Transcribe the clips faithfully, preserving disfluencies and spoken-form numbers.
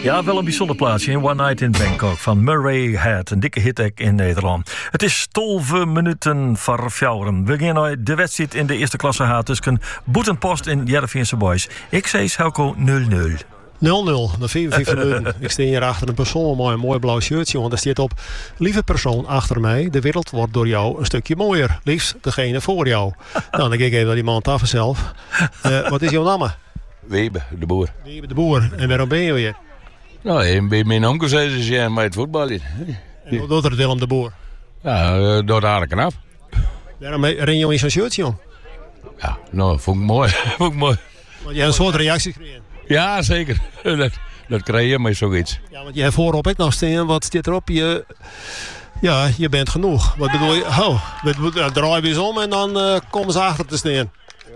Ja, wel een bijzonder plaatsje in One Night in Bangkok van Murray Head. Een dikke hit in Nederland. Het is twaalf minuten voor fjouweren. We gaan naar de wedstrijd in de eerste klasse H tussen Boetenpost en Jereveense Boys. Ik zei Helco nul nul. nul nul, na vijfenvijftig minuten. Ik sta hier achter een persoon met een mooi blauw shirtje. Want daar staat op: lieve persoon achter mij, de wereld wordt door jou een stukje mooier. Liefst degene voor jou. Nou, dan kijk ik even naar die man tafel zelf. Uh, wat is jouw naam? Webe, de boer. Webe de boer. En waarom ben je hier? Nou, een bij mijn onkel zei ze ja, met het voetballen. En hoe doet het Willem de Boer? Ja, uh, door de aarde knap. Waarom ren je in zo'n shirtje, jong? Ja, nou, vond ik mooi. vond ik mooi. Want je hebt een soort reactie gekregen. Ja, zeker. dat, dat krijg je met zoiets. Ja, want jij voorop ik nog staan. Wat staat erop? Je, ja, je bent genoeg. Wat bedoel je? Oh, we, we, draai we eens om en dan uh, komen ze achter te staan.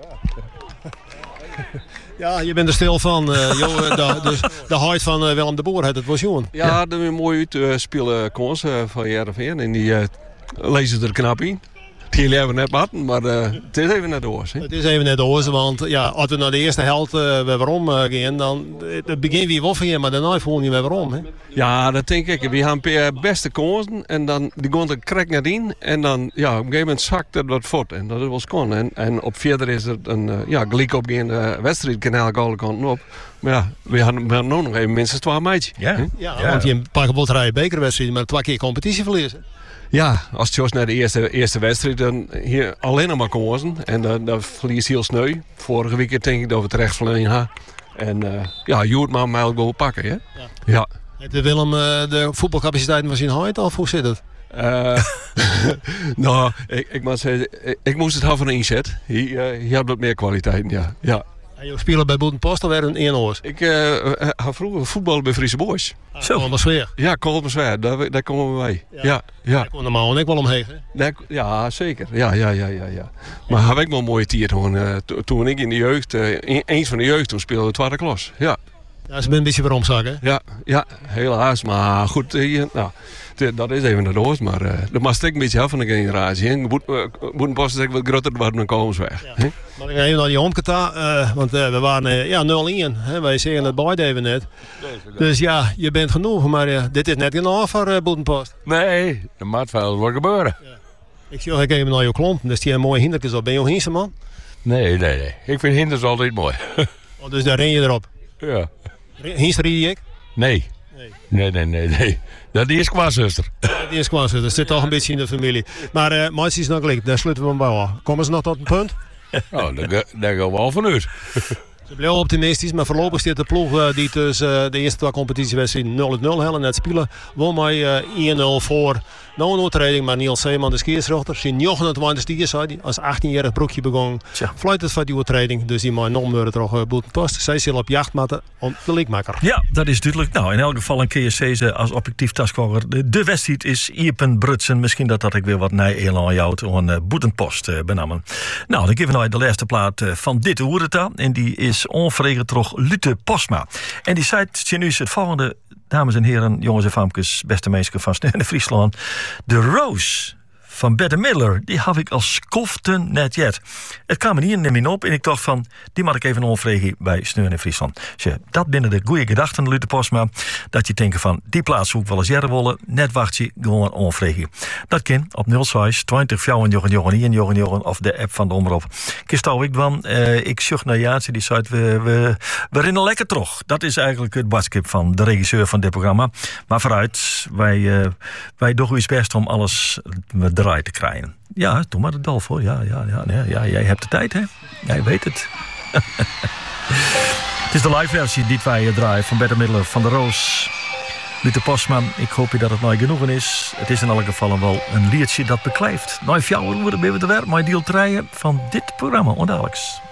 Ja, je bent er stil van. Uh, joh, de, dus de huid van uh, Willem de Boer, het was jongen. Ja, dat is een mooi uitspelen kans uh, van Jereveen. En die uh, lezen er knap in. Die hebben we net matten, maar uh, het is even net oors. Het is even net oors, want ja, als we naar de eerste helft uh, weer waarom uh, gaan, dan het begin wie woffen je, maar daarna voel je weer waarom. Hè? Ja, dat denk ik. We hebben de beste kansen en dan die gaan er krek naar in en dan ja, op een gegeven moment zakt het wat voort en dat is wel kon. En, en op verder is het een uh, ja, gelijk opgaande wedstrijd, kan eigenlijk alle kanten op. Maar ja, we hadden, we hadden ook nog even minstens twee meidjes. Ja, ja, ja, want je een paar gebod rijden bekerwedstrijden, maar twee keer competitie verliezen. Ja, als je naar de eerste, eerste wedstrijd, dan hier alleen nog maar kansen. En dan, dan verlies je heel sneu. Vorige week denk ik dat we het recht verlenen hadden. En uh, ja, je moet maar mij wel pakken, hè? Ja. Ja. Heeft Willem uh, de voetbalcapaciteiten van zijn huid of hoe zit het? Uh, nou, ik, ik moet zeggen, ik, ik moest het hebben van een inzet. Hij uh, had wat meer kwaliteiten, ja. Ja. En je speelde bij Boetenpost of weer een één-oors? Ik uh, had vroeger voetballen bij Friese Boys. Ah, zo. Kolmersweer. Ja, Kolmersweer, daar, daar komen we mee. Ja, ja. ja. Daar kon normaal en ik wel omheen. Daar, ja, zeker. Ja, ja, ja, ja, ja. Maar heb ik wel een mooie tier toen, uh, to, toen ik in de jeugd, uh, eens van de jeugd, toen speelde we tweede klas. Ja. Ja, ze ben een beetje weer omzakken. Ja, ja, helaas. Maar goed, hier, nou, dat is even naar de hoort. Maar uh, dat mag ik een beetje af van de generatie. Boetenpost is wat groter dan een Kolmersweer. Ja. Maar ik ga even naar die omketa, uh, want uh, we waren uh, ja, nul één. Wij zeggen het beide even net. Dus ja, je bent genoeg, maar uh, dit is net genoeg voor uh, Boetenpost. Nee, de maatvuil wordt gebeuren. Ja. Ik zie ook even naar je klomp, dus die een mooie hindertjes op. Ben je een hinderse man? Nee, nee, nee. Ik vind hinders altijd mooi. Oh, dus daar ren je erop? Ja. Hinster rie ik? Nee. Nee. Nee, nee, nee, nee. Dat die is kwaadzuster. Ja, die is kwaadzuster. Dat zit toch een beetje in de familie. Maar uh, Maatje is nog gelijk, daar sluiten we hem bij af. Komen ze nog tot een punt? Oh, daar, daar gaan we al vanuit. Ze blijven optimistisch, maar voorlopig staat de ploeg uh, die tussen uh, de eerste twee competitiewedstrijden nul nul hellen net spelen. Won mij uh, één nul voor. Nou een overtreding, maar Niels Zeeman, de skiersrechter, zijn negenentwintig stiers zei als achttienjarig broekje begon. Fluit het van die overtreding, dus die maar nog meer terug uh, Boetenpost. Zij zullen op jacht maken om de leekmaker. Ja, dat is duidelijk. Nou, in elk geval een keer ze als objectief taskwager. De, de wedstrijd is Iepen Brutsen. Misschien dat dat ik weer wat nij-elan jouwt om een Boetenpost uh, benamen. Nou, dan geven we nou de laatste plaat uh, van dit Oereta. En die is onverregeld terug Lute Posma. En die zei nu het volgende. Dames en heren, jongens en famkes, beste mensen van Sneeuw in Friesland. De Rose van Bette Midler, die heb ik als koften net jet. Het kwam er niet in me op en ik dacht van, die mag ik even onvregen bij Sneeuw in Friesland. Dus dat binnen de goede gedachten, Lute Posma, dat je denkt van, die plaats zoek wel eens jaren willen, net wacht je gewoon onvregen. Dat kan op nul zes twintig vijf jochen jochen en jochen jochen of de app van de Omroep. Kist ik dan, uh, ik zucht naar Jaatje, die zei, we, we, we rennen lekker terug. Dat is eigenlijk het boodschap van de regisseur van dit programma. Maar vooruit, wij, uh, wij doen ons best om alles eruit te krijgen. Ja, doe maar het dal voor. Ja, ja, ja, ja, ja, jij hebt de tijd, hè? Jij weet het. Het is de live versie die wij draaien van Bette Midler van de Roos. Lute Posma, ik hoop je dat het nou genoegen is. Het is in elk geval wel een liedje dat beklijft. Nou, fjouwer worden we weer maar deel draaien van dit programma. Onderdelijks.